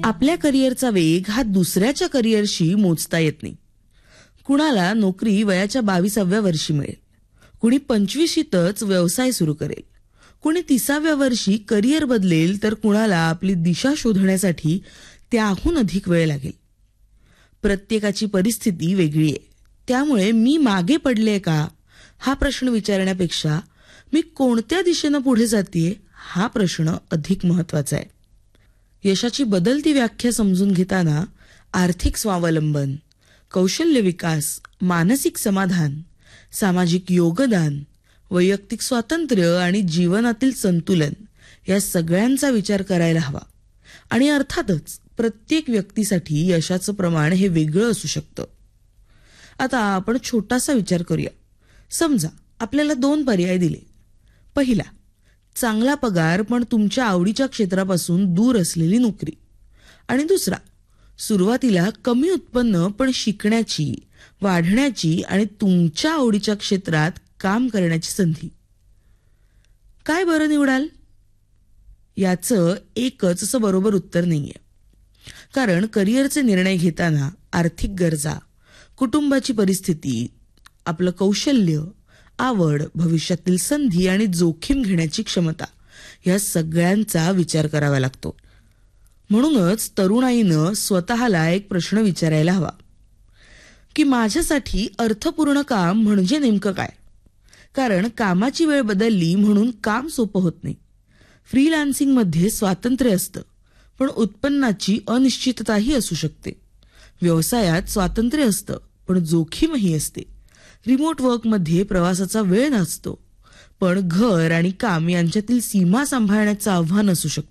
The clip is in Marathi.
आपल्या करिअरचा वेग हा दुसऱ्याच्या करिअरशी मोजता येत नाही. कुणाला नोकरी वयाच्या 22व्या वर्षी मिळेल, कुणी 25शीतच व्यवसाय सुरू करेल, कुणी 30व्या वर्षी करिअर बदलेल, तर कुणाला आपली दिशा शोधण्यासाठी त्याहून अधिक वेळ लागेल. प्रत्येकाची परिस्थिती वेगळी आहे. त्यामुळे मी मागे पडले का हा प्रश्न विचारण्यापेक्षा मी कोणत्या दिशेनं पुढे जातेय हा प्रश्न अधिक महत्वाचा आहे. यशाची बदलती व्याख्या समजून घेताना आर्थिक स्वावलंबन, कौशल्य विकास, मानसिक समाधान, सामाजिक योगदान, वैयक्तिक स्वातंत्र्य आणि जीवनातील संतुलन या सगळ्यांचा विचार करायला हवा. आणि अर्थातच प्रत्येक व्यक्तीसाठी यशाचं प्रमाण हे वेगळं असू शकतं. आता आपण छोटासा विचार करूया. समजा आपल्याला 2 पर्याय दिले. पहिला, चांगला पगार पण तुमच्या आवडीच्या क्षेत्रापासून दूर असलेली नोकरी. आणि दुसरा, सुरुवातीला कमी उत्पन्न पण शिकण्याची, वाढण्याची आणि तुमच्या आवडीच्या क्षेत्रात काम करण्याची संधी. काय बरं निवडाल? याचं एकच असं बरोबर उत्तर नाहीये. कारण करिअरचे निर्णय घेताना आर्थिक गरजा, कुटुंबाची परिस्थिती, आपलं कौशल्य, आवड, भविष्यातील संधी आणि जोखीम घेण्याची क्षमता या सगळ्यांचा विचार करावा लागतो. म्हणूनच तरुणाईनं स्वतःला एक प्रश्न विचारायला हवा की माझ्यासाठी अर्थपूर्ण काम म्हणजे नेमकं काय? कारण कामाची वेळ बदलली म्हणून काम सोपं होत नाही. फ्रीलान्सिंगमध्ये स्वातंत्र्य असतं, पण उत्पन्नाची अनिश्चितताही असू शकते. व्यवसायात स्वातंत्र्य असतं, पण जोखीमही असते. रिमोट वर्कमध्ये प्रवासाचा वेळ नसतो, पण घर आणि काम यांच्यातील सीमा सांभाळण्याचं आव्हान असू शकतं.